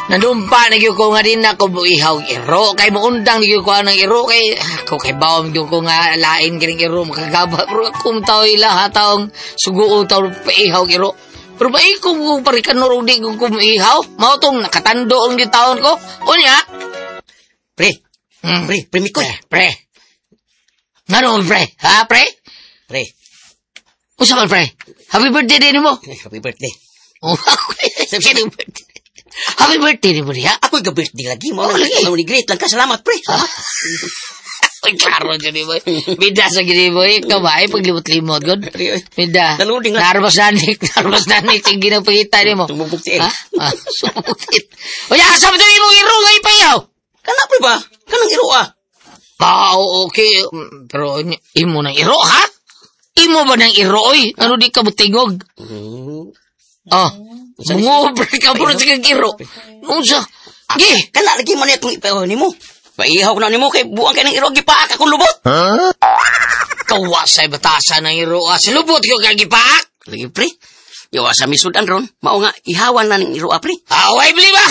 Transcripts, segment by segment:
Nadumpa na ko nga din ako ihaw iro. Kay maundang na ko ng iro. Kay ako kay bawang ko nga lain kining iro. Makagaba. Pero akong tao ila taong suguo tao paihaw iro. Pero ba kung parikan no di ko kumihaw? Mautong nakatando ang yung taon ko. O niya? Pre. Pre Mikoy. Pre. Nga naman, pre. Ha, pre? Pre. Usa man, pre. Happy birthday din mo. Happy birthday. Oh, happy birthday. Happy birthday din mo niya. Ako'y ka-birthday lagi. Mau ni great lang ka. Salamat, pre. Ay, karo dyan mo. Bida sa gini mo. Ikaw ba? Ay, paglimot-limot, God. Bida. Narmas nanik. Yung ginapagita ni mo. Tumubuktiin. Ha? Sumukit. O, asa mo tayo mong iro nga ipayaw? Kana, pre ba? Kanang iro, ah. Okay. Pero, imo ng iro, ha? Imo ba ng iro, oy? Ano di ka butingog? Bungobre ka po na sa iro. Unsa? Gi! Kana, lagi man itong ipayaw ni mo. Paihaw ko na ni mo kay buang ka ng iro. Gipaak akong lubot. Kawasay batasan ng iro. Sa lubot ko kagipaak. Lagi, pre. Yawa sa misudan ron. Mao nga, ihawan na ng iro, pre. Away, beli ba?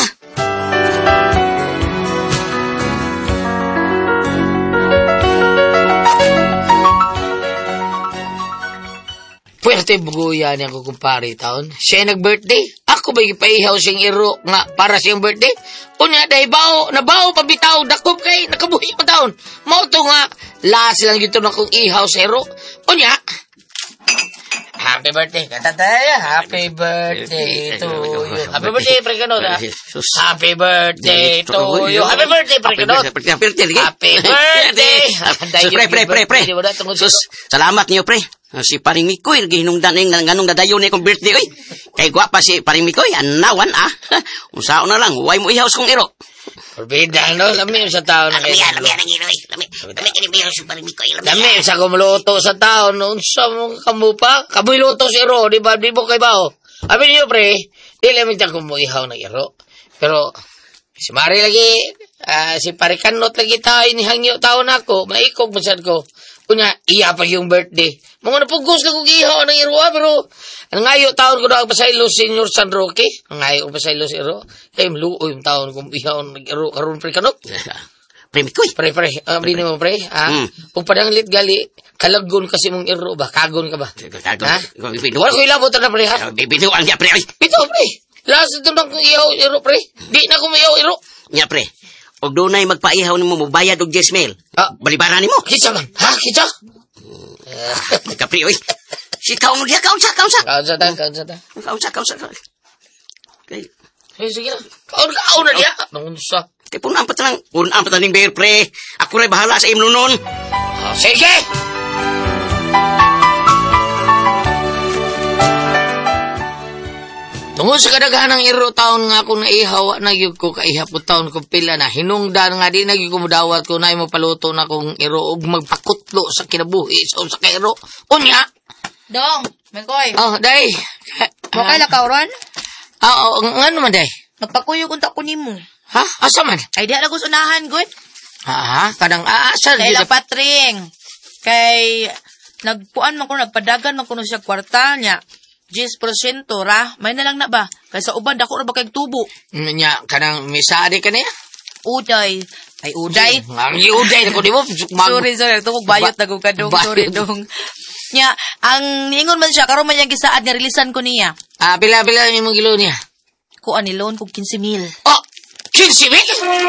Pwerte buguya niya ko kumpare taon. Siya nag-birthday. Ako ba ipaihaw siyang iro nga para siyang birthday? Unya, dahi bao, nabaw, pabitaw, dakop kay, nakabuhi pa taon. Mauto nga, lahat silang gito na kong ihaw sa iro. Unya, happy birthday, katataya, happy birthday to you. Happy birthday, Prekanod, ha? Happy birthday to you. Happy birthday, Prekanod. Happy birthday. Pre. Sus, salamat niyo, pre. Si Paring Mikoy, hinungdan ng ganong dadayon ni kong birthday, oy. Kay gwapa si Paring Mikoy, anawan, ah. Unsaon na lang, huwag mo ihaws kong iro. Forbidden, no? Lami sa tao na kayo. Lami ang iro, eh. Lami kinibiro si Paring Mikoy. Lami sa kumuluto sa tao. Unsa mo kamupa? Kamoy luto si iro, di ba? Di mo kay bao. Abi niyo, pre, di lamin dyan kumuihaw ng iro. Pero, si Mari lagi, si Parikanot lagi tayo, inihangyo tao na ako, maikog masyad ko. Kunya, iya pa yung birthday. Mga napugos na kong ihaw ng iro, pero, ang ngayo taon ko na ang pasaylo, Senior San Roque. Ang ngayo ko pasaylo si iro. Kaya maluo yung taon kong ihaw ng iro, karoon Parikanot. Pre Mikoy. Pre, bini mo, pre. Kung padanglit gali, kalagon kasi mong iro ba? Kagon ka ba? Kagon. Wala ko ilabot na, pre, ha? Bibinuan niya, pre. Bito, pre. Last ito na kong ihaw iro, pre. Di na kong ihaw iro. Niya, pre. Og doon ay magpaihaw ni mo, mubayad og 10 mil. Balibara ni mo. Kitsa man. Ha? Kitsa? Kapri, oy. Si kaon dia, kaunsa. Kaunsa ta. Okay. Sige na. Kaon na dia. Nunsa. Kaya punaan pa tanang, ning bear, pre. Ako rin bahala sa imlo nun. Sige! Tungod sa kadaghanang iro taon nga akong naihawa na yun ko kaihapot taon ko pila na hinungdan nga di naging kumudawat ko na mo paluto na kong iro ug magpakutlo sa kinabuhi sa kairo. Unya! Dong, Mikoy. Day. Okay na kauron? Nga naman, day. Nagpakuyog unta ko nimo. Ha? Asa man? Ay, di na unahan, good. Kadang aasal. Kay lapatring. Kay, nagpuan man ko, nagpadagan man ko siya kwarta niya. 10% ra, may na lang na ba? Kaysa uban, dako na ba kayong tubo? Nya, kanang misari ka niya? Uday. Ay, uday. Ang uday, ako di mo. Sorry, ito bayot na kong kadong. Sorry, dong. Nya, ang niingon man siya, karoon man yung gisaad nga rilisan ko niya. Pila yung mong gilo niya? Kuan ni loan kong 15,000. 15,000?